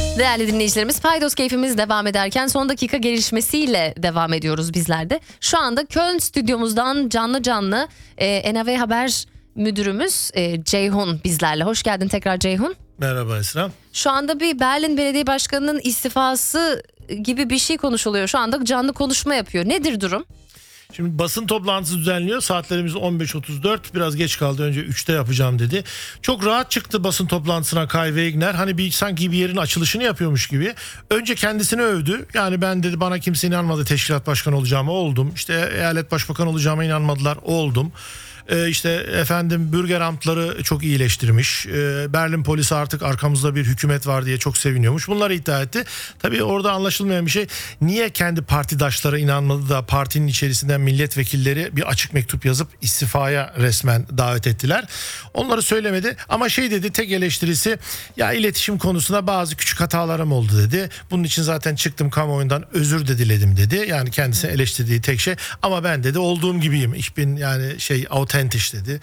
Değerli dinleyicilerimiz, Paydos keyfimiz devam ederken son dakika gelişmesiyle devam ediyoruz bizler de. Şu anda Köln stüdyomuzdan canlı NAV Haber müdürümüz Ceyhun bizlerle. Hoş geldin tekrar Ceyhun. Merhaba Esra. Şu anda bir Berlin Belediye Başkanı'nın istifası gibi bir şey konuşuluyor. Şu anda canlı konuşma yapıyor. Nedir durum? Şimdi basın toplantısı düzenliyor. Saatlerimiz 15.34. Biraz geç kaldı. Önce 3'te yapacağım dedi. Çok rahat çıktı basın toplantısına Kai Wegner. Hani sanki bir yerin açılışını yapıyormuş gibi. Önce kendisini övdü. Yani ben dedi, bana kimse inanmadı, teşkilat başkanı olacağıma oldum. İşte eyalet başbakanı olacağıma inanmadılar, oldum. İşte efendim Bürgeramtları çok iyileştirmiş. Berlin polisi artık arkamızda bir hükümet var diye çok seviniyormuş. Bunları iddia etti. Tabii orada anlaşılmayan bir şey, niye kendi partidaşları inanmadı da partinin içerisinden milletvekilleri bir açık mektup yazıp istifaya resmen davet ettiler. Onları söylemedi ama dedi, tek eleştirisi ya iletişim konusunda bazı küçük hatalarım oldu dedi. Bunun için zaten çıktım kamuoyundan özür de diledim dedi. Yani kendisini eleştirdiği tek şey, ama ben dedi olduğum gibiyim. Ich bin yani authentisch dedi.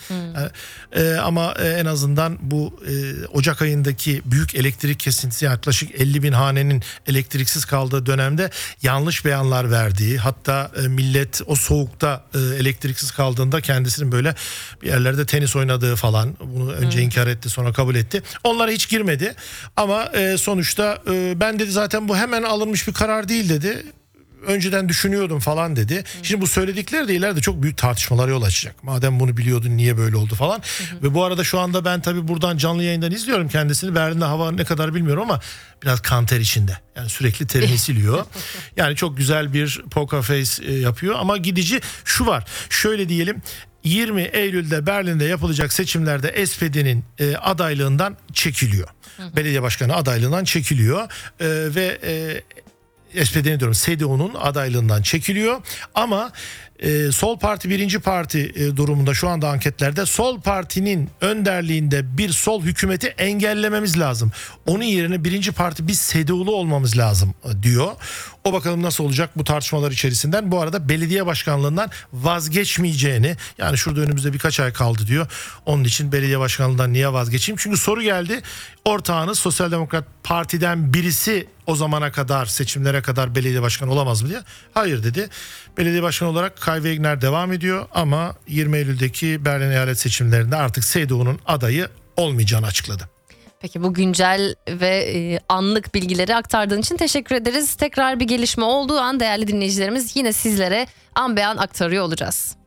Ama en azından bu Ocak ayındaki büyük elektrik kesintisi, yaklaşık 50.000 hanenin elektriksiz kaldığı dönemde yanlış beyanlar verdiği, hatta millet o soğukta elektriksiz kaldığında kendisinin böyle bir yerlerde tenis oynadığı falan, bunu önce inkar etti, sonra kabul etti. Onlara hiç girmedi ama sonuçta ben dedi zaten bu hemen alınmış bir karar değil dedi. Önceden düşünüyordum falan dedi. Şimdi bu söyledikleri de ileride çok büyük tartışmalara yol açacak. Madem bunu biliyordun niye böyle oldu falan. Ve bu arada şu anda ben tabii buradan canlı yayından izliyorum kendisini. Berlin'de hava ne kadar bilmiyorum ama biraz kanter içinde. Yani sürekli terini siliyor. Yani çok güzel bir poker face yapıyor ama gidici şu var. Şöyle diyelim, 20 Eylül'de Berlin'de yapılacak seçimlerde SPD'nin adaylığından çekiliyor. Belediye başkanı adaylığından çekiliyor ve SPD'nin diyorum, CDU'nun adaylığından çekiliyor ama Sol Parti birinci parti durumunda şu anda anketlerde Sol Parti'nin önderliğinde bir sol hükümeti engellememiz lazım. Onun yerine birinci parti biz CDU'lu olmamız lazım diyor. O bakalım nasıl olacak bu tartışmalar içerisinden. Bu arada belediye başkanlığından vazgeçmeyeceğini, yani şurada önümüzde birkaç ay kaldı diyor. Onun için belediye başkanlığından niye vazgeçeyim? Çünkü soru geldi. Ortağınız Sosyal Demokrat Parti'den birisi o zamana kadar, seçimlere kadar belediye başkanı olamaz mı diye. Hayır dedi. Belediye başkanı olarak Kai Wegner devam ediyor ama 20 Eylül'deki Berlin eyalet seçimlerinde artık CDU'nun adayı olmayacağını açıkladı. Peki bu güncel ve anlık bilgileri aktardığın için teşekkür ederiz. Tekrar bir gelişme olduğu an değerli dinleyicilerimiz yine sizlere an be an aktarıyor olacağız.